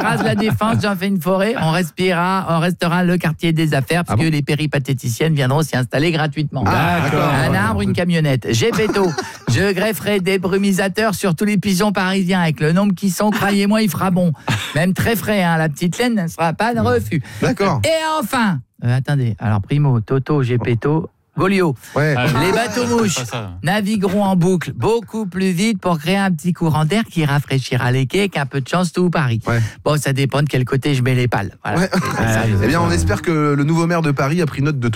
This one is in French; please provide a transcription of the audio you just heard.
rase la Défense, j'en fais une forêt. On restera le quartier des affaires parce que les péripatéticiennes viendront s'y installer gratuitement. D'accord. Un arbre, une camionnette. Gepetto, je grefferai des brumisateurs sur tous les pigeons parisiens. Avec le nombre qui sont, croyez-moi, il fera bon. Même très frais, hein. La petite laine ne sera pas de refus. D'accord. Et enfin, attendez, alors Primo, Toto, Gepetto, Golio. Ouais. Les bateaux-mouches navigueront en boucle beaucoup plus vite pour créer un petit courant d'air qui rafraîchira les quais, qu'un peu de chance tout Paris. Ouais. Bon, ça dépend de quel côté je mets les pales. Voilà. Ouais. Eh bien, on espère que le nouveau maire de Paris a pris note de